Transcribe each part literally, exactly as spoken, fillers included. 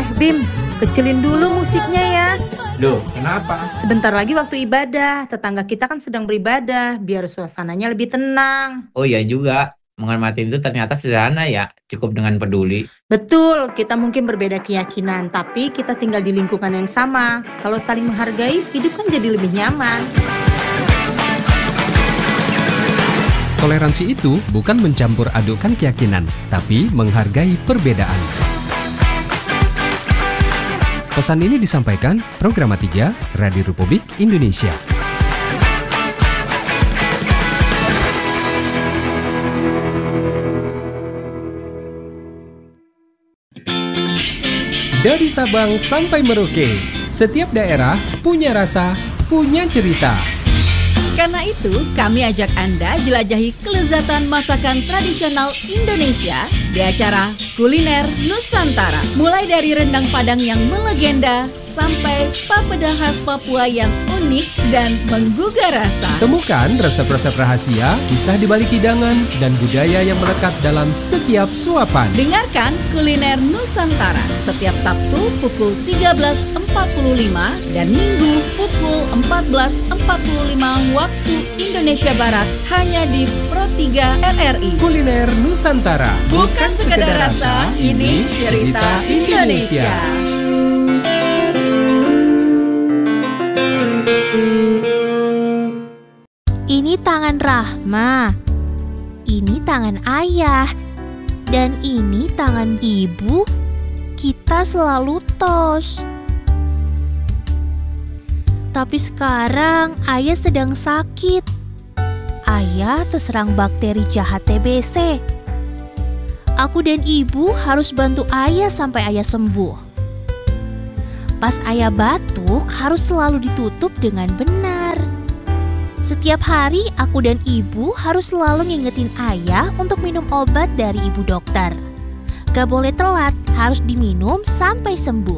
Eh Bim, kecilin dulu musiknya ya. Loh, kenapa? Sebentar lagi waktu ibadah, tetangga kita kan sedang beribadah, biar suasananya lebih tenang. Oh iya juga, menghormati itu ternyata sederhana ya, cukup dengan peduli. Betul, kita mungkin berbeda keyakinan, tapi kita tinggal di lingkungan yang sama. Kalau saling menghargai, hidup kan jadi lebih nyaman. Toleransi itu bukan mencampur adukan keyakinan, tapi menghargai perbedaan. Pesan ini disampaikan Programa tiga Radio Republik Indonesia. Dari Sabang sampai Merauke, setiap daerah punya rasa, punya cerita. Karena itu, kami ajak Anda jelajahi kelezatan masakan tradisional Indonesia di acara Kuliner Nusantara. Mulai dari rendang Padang yang melegenda sampai papeda khas Papua yang unik dan menggugah rasa. Temukan resep-resep rahasia, kisah di balik hidangan, dan budaya yang melekat dalam setiap suapan. Dengarkan Kuliner Nusantara setiap Sabtu pukul tiga belas empat puluh lima dan Minggu pukul empat belas empat puluh lima waktu Indonesia Barat hanya di Pro tiga R R I. Kuliner Nusantara, bukan sekedar rasa, ini cerita Indonesia. Ini tangan Rahma, ini tangan ayah, dan ini tangan ibu. Kita selalu tos. Tapi sekarang ayah sedang sakit. Ayah terserang bakteri jahat T B C. Aku dan ibu harus bantu ayah sampai ayah sembuh. Pas ayah batuk harus selalu ditutup dengan benar. Setiap hari aku dan ibu harus selalu ngingetin ayah untuk minum obat dari ibu dokter. Gak boleh telat, harus diminum sampai sembuh.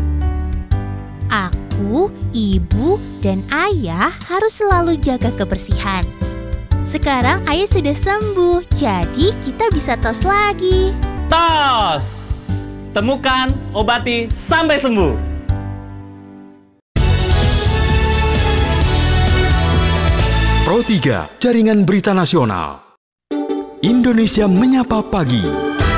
Aku, ibu, dan ayah harus selalu jaga kebersihan. Sekarang ayah sudah sembuh, jadi kita bisa tos lagi. Tos! Temukan, obati, sampai sembuh. Pro tiga, Jaringan Berita Nasional. Indonesia Menyapa Pagi.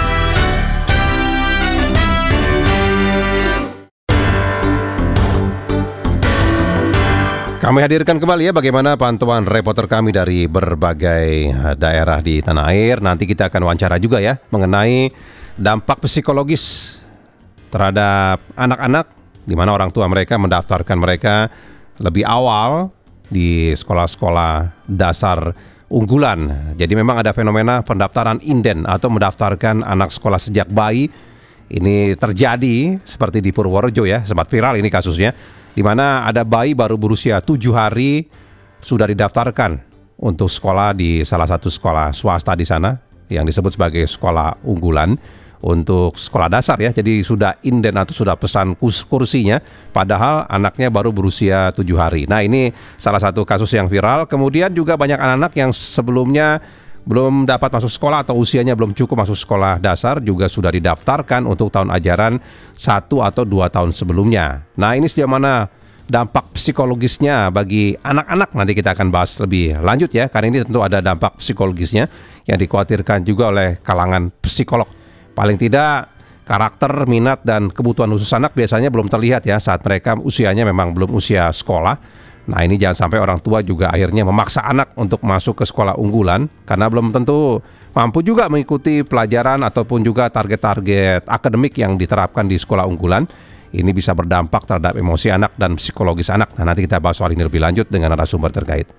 Kami hadirkan kembali ya bagaimana pantauan reporter kami dari berbagai daerah di tanah air. Nanti kita akan wawancara juga ya mengenai dampak psikologis terhadap anak-anak, di mana orang tua mereka mendaftarkan mereka lebih awal di sekolah-sekolah dasar unggulan. Jadi memang ada fenomena pendaftaran inden atau mendaftarkan anak sekolah sejak bayi. Ini terjadi seperti di Purworejo ya, sempat viral ini kasusnya, di mana ada bayi baru berusia tujuh hari sudah didaftarkan untuk sekolah di salah satu sekolah swasta di sana yang disebut sebagai sekolah unggulan untuk sekolah dasar ya. Jadi sudah inden atau sudah pesan kursinya, padahal anaknya baru berusia tujuh hari. Nah, ini salah satu kasus yang viral. Kemudian juga banyak anak-anak yang sebelumnya belum dapat masuk sekolah atau usianya belum cukup masuk sekolah dasar juga sudah didaftarkan untuk tahun ajaran satu atau dua tahun sebelumnya. Nah, ini sejauh mana dampak psikologisnya bagi anak-anak, nanti kita akan bahas lebih lanjut ya, karena ini tentu ada dampak psikologisnya yang dikhawatirkan juga oleh kalangan psikolog. Paling tidak karakter, minat, dan kebutuhan khusus anak biasanya belum terlihat ya saat mereka usianya memang belum usia sekolah. Nah, ini jangan sampai orang tua juga akhirnya memaksa anak untuk masuk ke sekolah unggulan karena belum tentu mampu juga mengikuti pelajaran ataupun juga target-target akademik yang diterapkan di sekolah unggulan. Ini bisa berdampak terhadap emosi anak dan psikologis anak. Nah, nanti kita bahas soal ini lebih lanjut dengan narasumber terkait.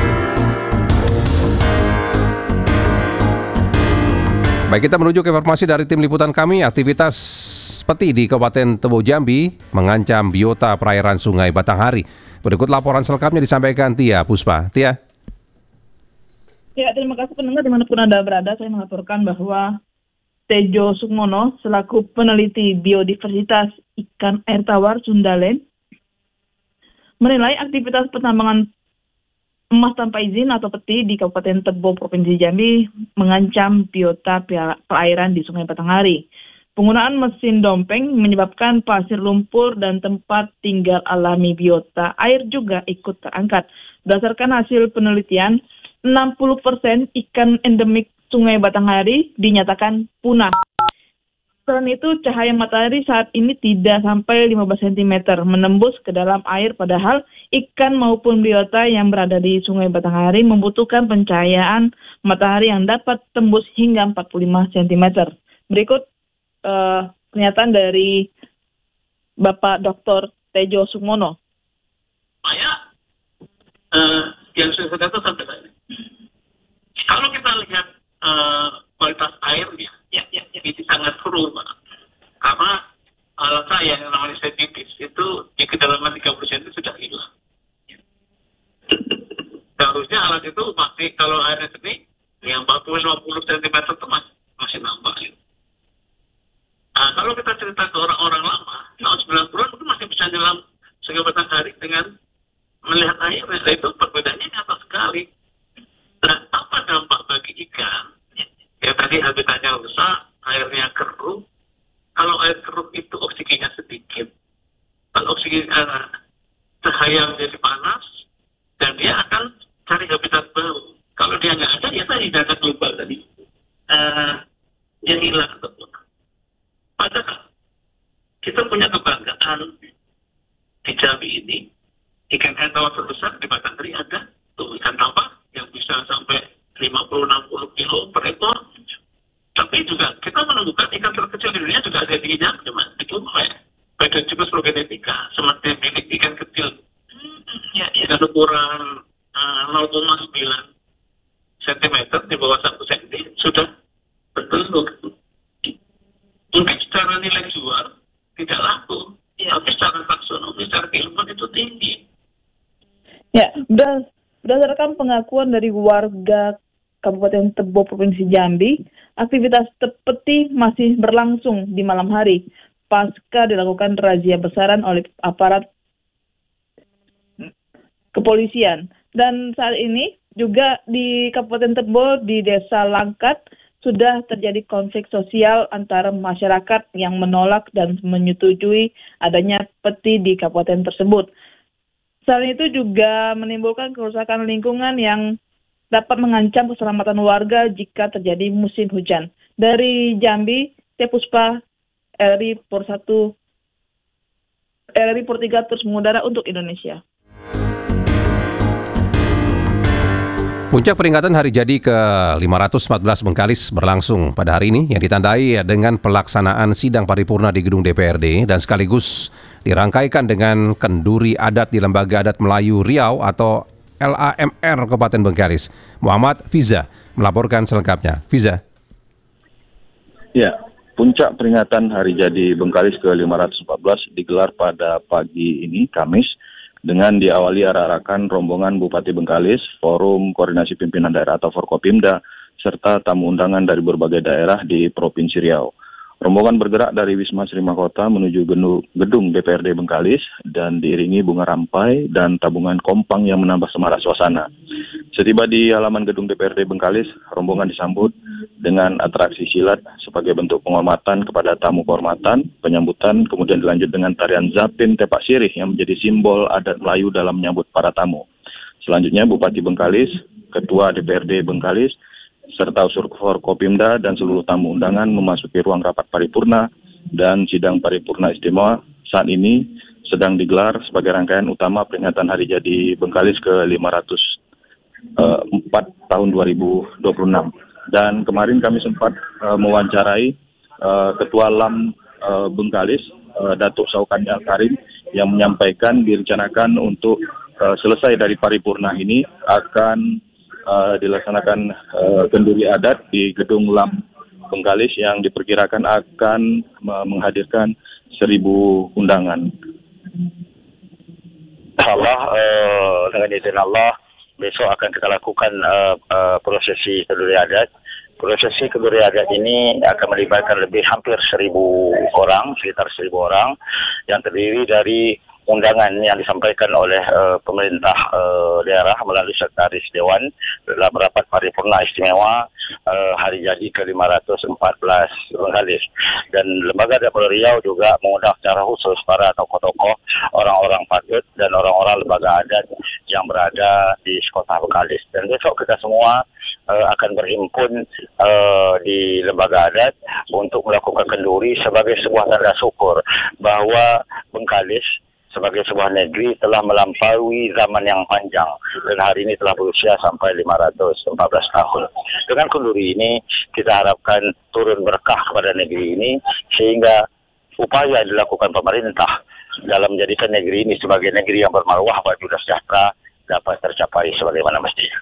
Baik, kita menuju ke informasi dari tim liputan kami. Aktivitas peti di Kabupaten Tebo Jambi mengancam biota perairan Sungai Batanghari. Berikut laporan selengkapnya disampaikan Tia Puspa. Tia. Ya, terima kasih pendengar dimanapun Anda berada. Saya melaporkan bahwa Tejo Sukmono selaku peneliti biodiversitas ikan air tawar Sundalen menilai aktivitas pertambangan emas tanpa izin atau peti di Kabupaten Tebo Provinsi Jambi mengancam biota perairan di Sungai Batanghari. Penggunaan mesin dompeng menyebabkan pasir lumpur dan tempat tinggal alami biota air juga ikut terangkat. Berdasarkan hasil penelitian, enam puluh persen ikan endemik Sungai Batanghari dinyatakan punah. Selain itu, cahaya matahari saat ini tidak sampai lima belas sentimeter menembus ke dalam air, padahal ikan maupun biota yang berada di Sungai Batanghari membutuhkan pencahayaan matahari yang dapat tembus hingga empat puluh lima sentimeter. Berikut uh, pernyataan dari Bapak Doktor Tejo Sukmono. Saya uh, yang saya katakan sampai tadi, kalau kita lihat uh, kualitas airnya, ya, ya, ya, itu sangat keruh, karena alat saya yang namanya setitis itu di kedalaman tiga puluh sentimeter sudah hilang. Seharusnya alat itu masih, kalau airnya sini yang empat puluh lima puluh sentimeter itu masih, masih nampak. Nah, kalau kita cerita ke orang-orang lama, tahun sembilan puluhan itu masih bisa nyelam Sungai Batanghari dengan melihat airnya. Nah, itu perbedaannya nyata sekali. Nah, apa dampak bagi ikan? Ya tadi habitatnya rusak, airnya keruh. Kalau air keruh itu oksigennya sedikit. Kalau oksigen uh, cahaya menjadi panas, dan dia akan cari habitat baru. Kalau dia nggak ada, ya tadi data global tadi. Uh, dia hilang atau punah. Padahal kita punya kebanggaan di Jambi ini. Ikan air tawar terbesar di Batanghari ada. Tuh ikan tawar yang bisa sampai lima puluh sampai enam puluh kilo per ekor. Tapi juga kita menemukan ikan terkecil di dunia juga ada di Jambi, cuma itu beda juga seluruh genetika. Seperti milik ikan kecil, ya, ya ukuran uh, nol koma sembilan sentimeter di bawah satu sentimeter sudah bertelur. Mungkin secara nilai jual tidak laku, ya, tapi secara taksonomi, secara keilmuan itu tinggi. Ya, berdasarkan pengakuan dari warga Kabupaten Tebo, Provinsi Jambi, aktivitas peti masih berlangsung di malam hari pasca dilakukan razia besaran oleh aparat kepolisian. Dan saat ini juga di Kabupaten Tebo, di Desa Langkat, sudah terjadi konflik sosial antara masyarakat yang menolak dan menyetujui adanya peti di kabupaten tersebut. Selain itu juga menimbulkan kerusakan lingkungan yang dapat mengancam keselamatan warga jika terjadi musim hujan. Dari Jambi, T. Puspa, L R I Por satu, L R I Por tiga terus mengudara untuk Indonesia. Puncak peringatan hari jadi ke lima ratus empat belas Bengkalis berlangsung pada hari ini yang ditandai dengan pelaksanaan sidang paripurna di gedung D P R D dan sekaligus dirangkaikan dengan kenduri adat di Lembaga Adat Melayu Riau atau L A M R Kabupaten Bengkalis. Muhammad Fiza melaporkan selengkapnya. Fiza. Ya, puncak peringatan hari jadi Bengkalis ke lima ratus empat belas digelar pada pagi ini, Kamis, dengan diawali arak-arakan rombongan Bupati Bengkalis, Forum Koordinasi Pimpinan Daerah atau Forkopimda, serta tamu undangan dari berbagai daerah di Provinsi Riau. Rombongan bergerak dari Wisma Sri Mahkota menuju gedung D P R D Bengkalis dan diiringi bunga rampai dan tabungan kompang yang menambah semarak suasana. Setiba di halaman gedung D P R D Bengkalis, rombongan disambut dengan atraksi silat sebagai bentuk penghormatan kepada tamu kehormatan, penyambutan, kemudian dilanjut dengan tarian zapin tepak sirih yang menjadi simbol adat Melayu dalam menyambut para tamu. Selanjutnya Bupati Bengkalis, Ketua D P R D Bengkalis, serta unsur Forkopimda dan seluruh tamu undangan memasuki ruang rapat paripurna dan sidang paripurna istimewa saat ini sedang digelar sebagai rangkaian utama peringatan hari jadi Bengkalis ke lima ratus empat tahun dua ribu dua puluh enam. Dan kemarin kami sempat uh, mewawancarai uh, Ketua L A M uh, Bengkalis, uh, Datuk Saukani Al-Karim, yang menyampaikan direncanakan untuk uh, selesai dari paripurna ini akan Uh, dilaksanakan uh, kenduri adat di gedung L A M Bengkalis yang diperkirakan akan uh, menghadirkan seribu undangan. Allah uh, dengan izin Allah besok akan kita lakukan uh, uh, prosesi kenduri adat. Prosesi kenduri adat ini akan melibatkan lebih hampir seribu orang, sekitar seribu orang yang terdiri dari undangan yang disampaikan oleh uh, pemerintah uh, daerah melalui Sekretaris Dewan dalam rapat paripurna istimewa uh, hari jadi ke lima ratus empat belas Bengkalis. Dan Lembaga Dapur Riau juga mengundang secara khusus para tokoh-tokoh, orang-orang paget dan orang-orang lembaga adat yang berada di kota Bengkalis. Dan besok kita semua uh, akan berhimpun uh, di lembaga adat untuk melakukan kenduri sebagai sebuah tanda syukur bahwa Bengkalis sebagai sebuah negeri telah melampaui zaman yang panjang dan hari ini telah berusia sampai lima ratus empat belas tahun. Dengan kenduri ini kita harapkan turun berkah kepada negeri ini sehingga upaya yang dilakukan pemerintah dalam menjadikan negeri ini sebagai negeri yang bermarwah, maju dan sejahtera dapat tercapai sebagaimana mestinya.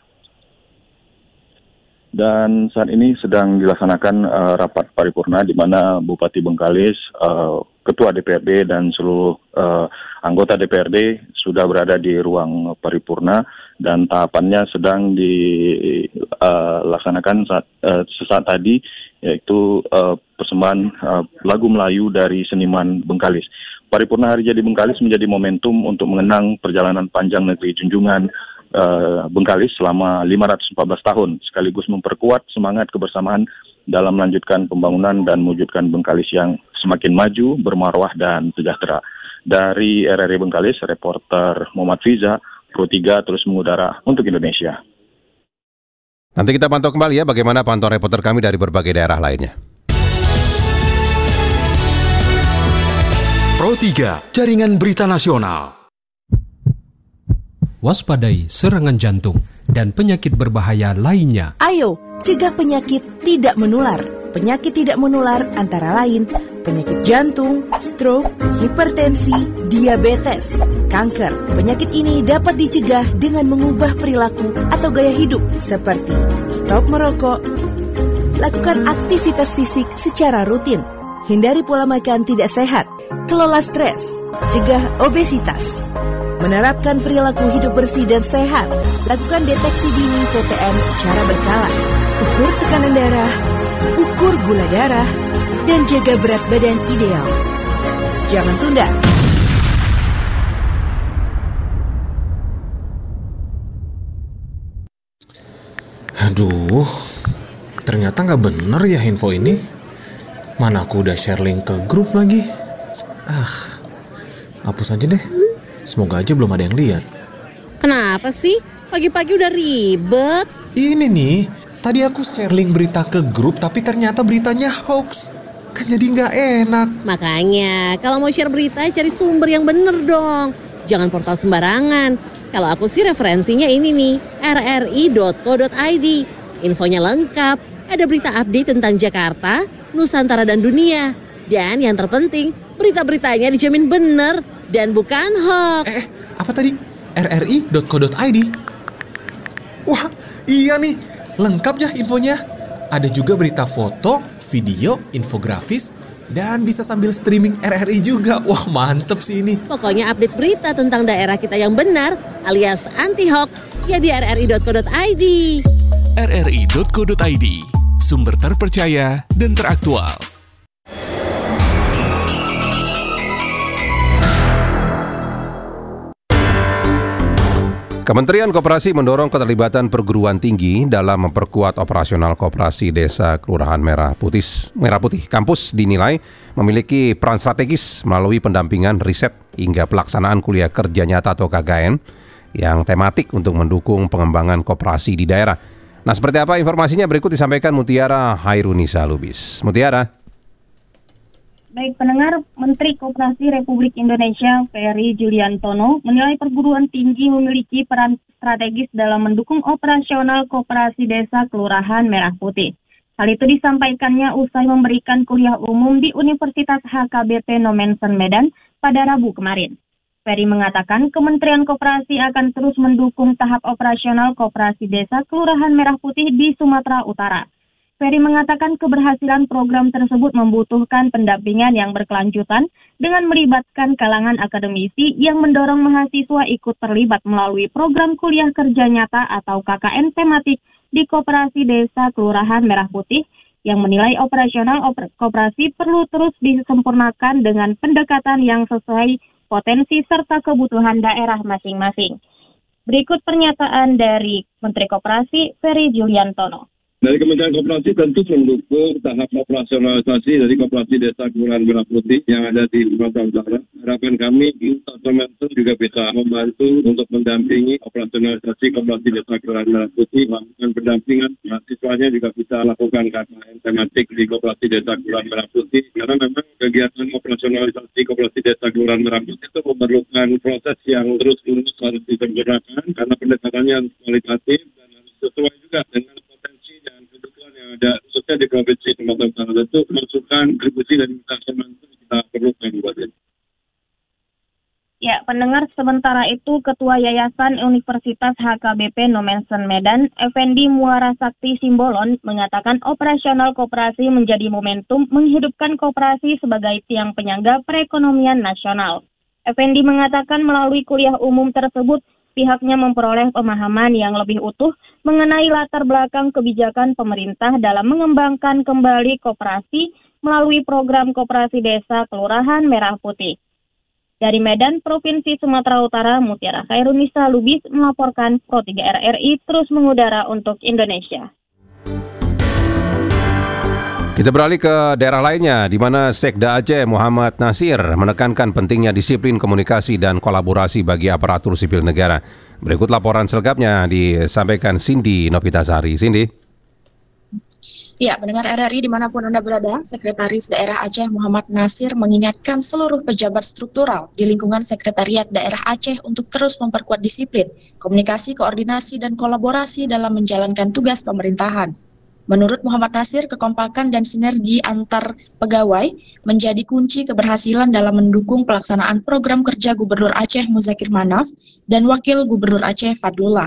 Dan saat ini sedang dilaksanakan uh, rapat paripurna di mana Bupati Bengkalis, uh, Ketua D P R D dan seluruh uh, anggota D P R D sudah berada di ruang paripurna dan tahapannya sedang dilaksanakan uh, saat, uh, sesaat tadi, yaitu uh, persembahan uh, lagu Melayu dari seniman Bengkalis. Paripurna Hari Jadi Bengkalis menjadi momentum untuk mengenang perjalanan panjang negeri junjungan Uh, Bengkalis selama lima ratus empat belas tahun, sekaligus memperkuat semangat kebersamaan dalam melanjutkan pembangunan dan mewujudkan Bengkalis yang semakin maju, bermarwah dan sejahtera. Dari R R I Bengkalis, reporter Muhammad Fiza, Pro tiga terus mengudara untuk Indonesia. Nanti kita pantau kembali ya bagaimana pantauan reporter kami dari berbagai daerah lainnya. Pro tiga, Jaringan Berita Nasional. Waspadai serangan jantung dan penyakit berbahaya lainnya. Ayo, cegah penyakit tidak menular. Penyakit tidak menular antara lain penyakit jantung, stroke, hipertensi, diabetes, kanker. Penyakit ini dapat dicegah dengan mengubah perilaku atau gaya hidup seperti stop merokok, lakukan aktivitas fisik secara rutin, hindari pola makan tidak sehat, kelola stres, cegah obesitas. Menerapkan perilaku hidup bersih dan sehat. Lakukan deteksi dini P T M secara berkala. Ukur tekanan darah, ukur gula darah, dan jaga berat badan ideal. Jangan tunda. Aduh, ternyata nggak bener ya info ini. Mana aku udah share link ke grup lagi. Ah, hapus aja deh. Semoga aja belum ada yang lihat. Kenapa sih? Pagi-pagi udah ribet. Ini nih, tadi aku share link berita ke grup tapi ternyata beritanya hoax. Kan jadi nggak enak. Makanya, kalau mau share berita cari sumber yang bener dong. Jangan portal sembarangan. Kalau aku sih referensinya ini nih, r r i dot co dot i d. Infonya lengkap, ada berita update tentang Jakarta, Nusantara dan dunia. Dan yang terpenting, berita-beritanya dijamin bener dan bukan hoax. Eh, apa tadi? r r i dot co dot i d. Wah, iya nih, lengkap ya infonya. Ada juga berita foto, video, infografis, dan bisa sambil streaming R R I juga. Wah, mantep sih ini. Pokoknya update berita tentang daerah kita yang benar, alias anti-hoax, ya di r r i dot co dot i d. r r i dot co dot i d, sumber terpercaya dan teraktual. Kementerian Koperasi mendorong keterlibatan perguruan tinggi dalam memperkuat operasional koperasi desa Kelurahan Merah Putih. Merah Putih kampus dinilai memiliki peran strategis melalui pendampingan riset hingga pelaksanaan kuliah kerja nyata atau K K N yang tematik untuk mendukung pengembangan koperasi di daerah. Nah, seperti apa informasinya berikut disampaikan Mutiara Hairunisa Lubis. Mutiara. Baik pendengar, Menteri Koperasi Republik Indonesia Ferry Juliantono menilai perguruan tinggi memiliki peran strategis dalam mendukung operasional koperasi desa Kelurahan Merah Putih. Hal itu disampaikannya usai memberikan kuliah umum di Universitas H K B P Nomensen Medan pada Rabu kemarin. Ferry mengatakan Kementerian Koperasi akan terus mendukung tahap operasional koperasi desa Kelurahan Merah Putih di Sumatera Utara. Ferry mengatakan keberhasilan program tersebut membutuhkan pendampingan yang berkelanjutan dengan melibatkan kalangan akademisi yang mendorong mahasiswa ikut terlibat melalui program kuliah kerja nyata atau K K N tematik di Koperasi Desa Kelurahan Merah Putih yang menilai operasional oper- koperasi perlu terus disempurnakan dengan pendekatan yang sesuai potensi serta kebutuhan daerah masing-masing. Berikut pernyataan dari Menteri Koperasi Ferry Juliantono. Dari Kementerian Koperasi tentu mendukung tahap operasionalisasi dari Koperasi Desa Kelurahan Merah Putih yang ada di Sumatera Utara. Harapan kami, Instansi juga bisa membantu untuk mendampingi operasionalisasi Koperasi Desa Kelurahan Merah Putih, melakukan pendampingan. Mahasiswanya juga bisa lakukan K K N tematik di Koperasi Desa Kelurahan Merah Putih. Karena memang kegiatan operasionalisasi Koperasi Desa Kelurahan Merah Putih itu memerlukan proses yang terus-menerus harus disempurnakan karena pendekatannya harus kualitatif dan harus sesuai juga dengan ada khususnya di Provinsi Sumatera Utara. Tentu masukan kontribusi dari teman-teman itu kita perlukan buat ini. Ya, pendengar, sementara itu Ketua Yayasan Universitas H K B P Nomensen Medan, Effendi Muara Sakti Simbolon, mengatakan operasional koperasi menjadi momentum menghidupkan koperasi sebagai tiang penyangga perekonomian nasional. Effendi mengatakan melalui kuliah umum tersebut, pihaknya memperoleh pemahaman yang lebih utuh mengenai latar belakang kebijakan pemerintah dalam mengembangkan kembali koperasi melalui program Koperasi Desa Kelurahan Merah Putih. Dari Medan, Provinsi Sumatera Utara, Mutiara Khairunisa Lubis melaporkan Pro tiga R R I terus mengudara untuk Indonesia. Kita beralih ke daerah lainnya, di mana Sekda Aceh Muhammad Nasir menekankan pentingnya disiplin komunikasi dan kolaborasi bagi aparatur sipil negara. Berikut laporan selengkapnya disampaikan Cindy Novitasari. Cindy. Ya, pendengar R R I dimanapun Anda berada, Sekretaris Daerah Aceh Muhammad Nasir mengingatkan seluruh pejabat struktural di lingkungan Sekretariat Daerah Aceh untuk terus memperkuat disiplin, komunikasi, koordinasi, dan kolaborasi dalam menjalankan tugas pemerintahan. Menurut Muhammad Nasir, kekompakan dan sinergi antar pegawai menjadi kunci keberhasilan dalam mendukung pelaksanaan program kerja Gubernur Aceh Muzakir Manaf dan Wakil Gubernur Aceh Fadlullah.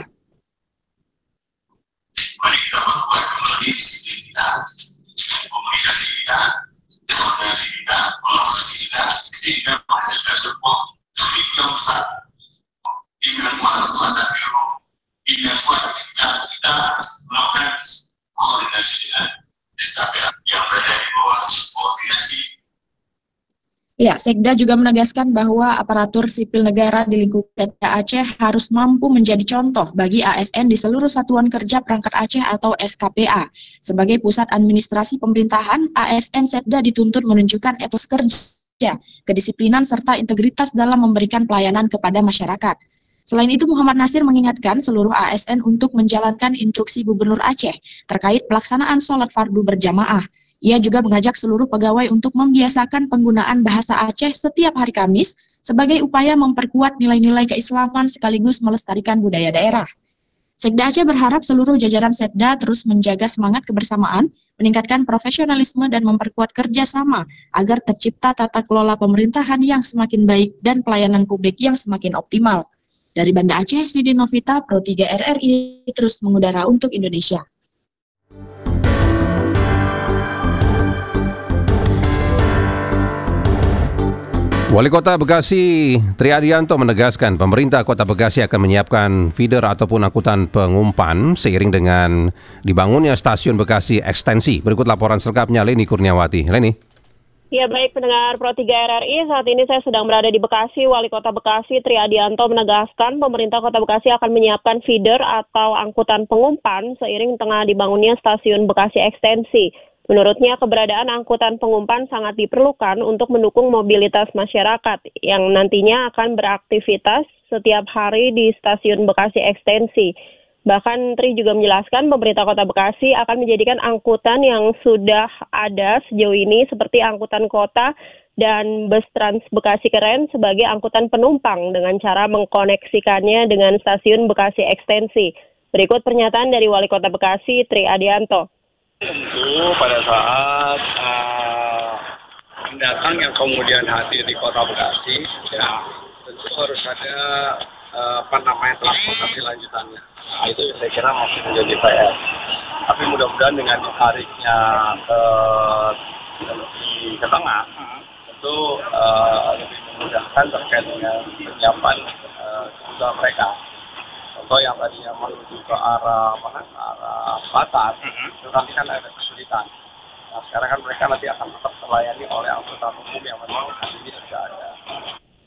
Mari kita membuat kembali disiplin kita, komunikasi kita, komunikasi kita, kolaborasi kita, sehingga menghasilkan sebuah tujuan besar. Dengan melakukan dan biru, dengan kuat kita kita melakukan koordinasi dengan S K P A yang berada di bawah koordinasi. Ya, Sekda juga menegaskan bahwa aparatur sipil negara di lingkup Sekda Aceh harus mampu menjadi contoh bagi A S N di seluruh satuan kerja perangkat Aceh atau S K P A. Sebagai pusat administrasi pemerintahan, A S N Sekda dituntut menunjukkan etos kerja, kedisiplinan serta integritas dalam memberikan pelayanan kepada masyarakat. Selain itu, Muhammad Nasir mengingatkan seluruh A S N untuk menjalankan instruksi Gubernur Aceh terkait pelaksanaan sholat fardu berjamaah. Ia juga mengajak seluruh pegawai untuk membiasakan penggunaan bahasa Aceh setiap hari Kamis sebagai upaya memperkuat nilai-nilai keislaman sekaligus melestarikan budaya daerah. Sekda Aceh berharap seluruh jajaran Sekda terus menjaga semangat kebersamaan, meningkatkan profesionalisme dan memperkuat kerjasama agar tercipta tata kelola pemerintahan yang semakin baik dan pelayanan publik yang semakin optimal. Dari Banda Aceh, Sidi Novita, Pro tiga R R I terus mengudara untuk Indonesia. Wali Kota Bekasi Triadianto menegaskan pemerintah Kota Bekasi akan menyiapkan feeder ataupun angkutan pengumpan seiring dengan dibangunnya stasiun Bekasi Ekstensi. Berikut laporan selengkapnya Leni Kurniawati. Leni. Ya, baik pendengar Pro tiga R R I, saat ini saya sedang berada di Bekasi. Wali Kota Bekasi Triadianto menegaskan pemerintah Kota Bekasi akan menyiapkan feeder atau angkutan pengumpan seiring tengah dibangunnya stasiun Bekasi Ekstensi. Menurutnya keberadaan angkutan pengumpan sangat diperlukan untuk mendukung mobilitas masyarakat yang nantinya akan beraktivitas setiap hari di stasiun Bekasi Ekstensi. Bahkan Tri juga menjelaskan pemerintah Kota Bekasi akan menjadikan angkutan yang sudah ada sejauh ini seperti angkutan kota dan bus Trans Bekasi Keren sebagai angkutan penumpang dengan cara mengkoneksikannya dengan stasiun Bekasi Ekstensi. Berikut pernyataan dari Wali Kota Bekasi Tri Adianto. Tentu pada saat uh, pendatang yang kemudian hadir di Kota Bekasi, ya tentu harus ada uh, apa namanya transportasi lanjutannya. Nah, itu saya kira masih menjadi P R. Tapi mudah-mudahan dengan ditariknya ke di ke tengah, tentu uh, lebih memudahkan terkait dengan penyiapan uh, kebutuhan mereka. Contoh yang tadinya menuju ke arah mana, ke arah Batas, itu nanti kan ada kesulitan. Nah, sekarang kan mereka nanti akan tetap terlayani oleh angkutan umum yang memang hari ini sudah ada.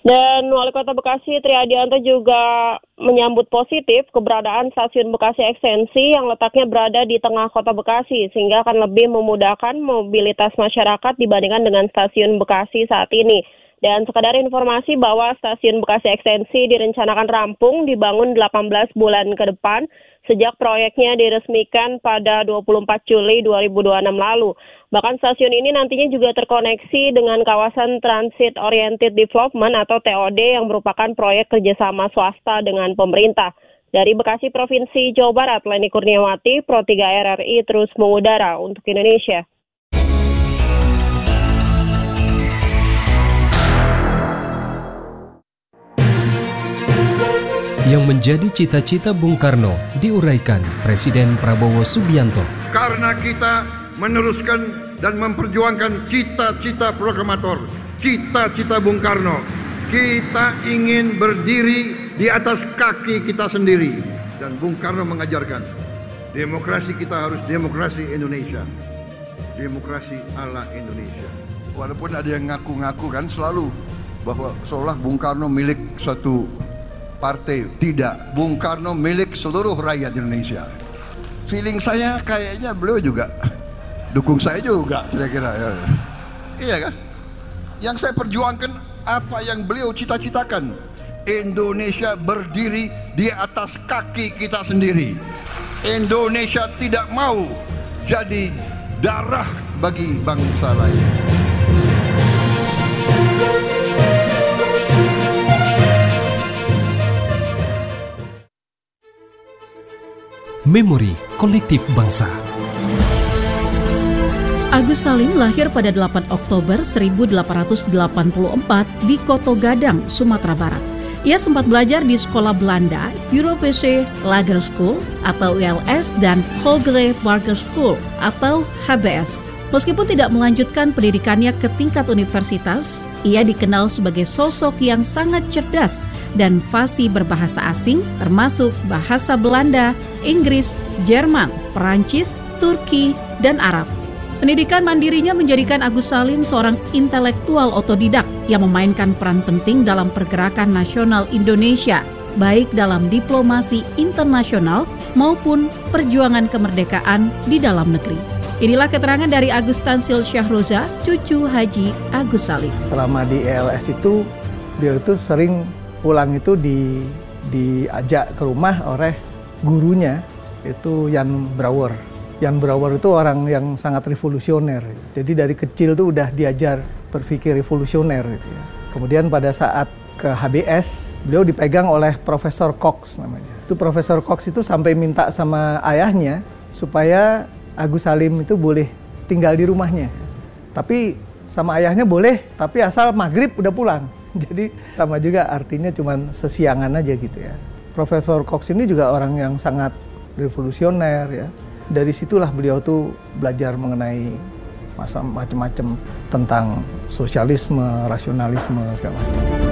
Dan Wali Kota Bekasi Triadianto juga menyambut positif keberadaan stasiun Bekasi Ekstensi yang letaknya berada di tengah Kota Bekasi sehingga akan lebih memudahkan mobilitas masyarakat dibandingkan dengan stasiun Bekasi saat ini. Dan sekadar informasi bahwa stasiun Bekasi Ekstensi direncanakan rampung dibangun delapan belas bulan ke depan sejak proyeknya diresmikan pada dua puluh empat Juli dua ribu dua puluh enam lalu. Bahkan stasiun ini nantinya juga terkoneksi dengan kawasan Transit Oriented Development atau T O D yang merupakan proyek kerjasama swasta dengan pemerintah. Dari Bekasi Provinsi Jawa Barat, Leni Kurniawati, Pro tiga R R I terus mengudara untuk Indonesia. Yang menjadi cita-cita Bung Karno diuraikan Presiden Prabowo Subianto. Karena kita meneruskan dan memperjuangkan cita-cita proklamator, cita-cita Bung Karno. Kita ingin berdiri di atas kaki kita sendiri. Dan Bung Karno mengajarkan, demokrasi kita harus demokrasi Indonesia. Demokrasi ala Indonesia. Walaupun ada yang ngaku-ngaku kan selalu bahwa seolah Bung Karno milik suatu partai. Tidak, Bung Karno milik seluruh rakyat Indonesia. Feeling saya kayaknya beliau juga dukung saya juga kira-kira ya. Iya kan? Yang saya perjuangkan apa yang beliau cita-citakan. Indonesia berdiri di atas kaki kita sendiri. Indonesia tidak mau jadi darah bagi bangsa lain. Memori Kolektif Bangsa. Agus Salim lahir pada delapan Oktober seribu delapan ratus delapan puluh empat di Koto Gadang, Sumatera Barat. Ia sempat belajar di sekolah Belanda, Europese Lager School atau U L S dan Hogere Barger School atau H B S. Meskipun tidak melanjutkan pendidikannya ke tingkat universitas, ia dikenal sebagai sosok yang sangat cerdas dan fasih berbahasa asing termasuk bahasa Belanda, Inggris, Jerman, Perancis, Turki, dan Arab. Pendidikan mandirinya menjadikan Agus Salim seorang intelektual otodidak yang memainkan peran penting dalam pergerakan nasional Indonesia, baik dalam diplomasi internasional maupun perjuangan kemerdekaan di dalam negeri. Inilah keterangan dari Agus Tansil Syahroza, cucu Haji Agus Salim. Selama di E L S itu, dia itu sering pulang itu di diajak ke rumah oleh gurunya, itu Jan Brouwer. Jan Brouwer itu orang yang sangat revolusioner. Jadi dari kecil tuh udah diajar berpikir revolusioner gitu ya. Kemudian pada saat ke H B S, beliau dipegang oleh Profesor Cox namanya. Itu Profesor Cox itu sampai minta sama ayahnya supaya Agus Salim itu boleh tinggal di rumahnya. Tapi sama ayahnya boleh, tapi asal maghrib udah pulang. Jadi sama juga artinya cuman sesiangan aja gitu ya. Profesor Cox ini juga orang yang sangat revolusioner ya. Dari situlah beliau tuh belajar mengenai macam-macam tentang sosialisme, rasionalisme segala macam.